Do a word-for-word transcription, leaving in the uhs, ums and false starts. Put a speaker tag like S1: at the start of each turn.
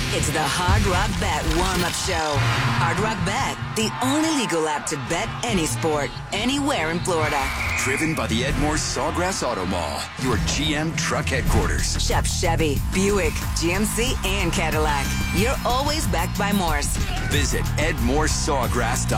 S1: It's the Hard Rock Bet warm-up show. Hard Rock Bet, the only legal app to bet any sport, anywhere in Florida.
S2: Driven by the Edmore Sawgrass Auto Mall, your G M truck headquarters.
S1: Shep Chevy, Buick, G M C, and Cadillac. You're always backed by Morse.
S2: Visit edmore sawgrass dot com.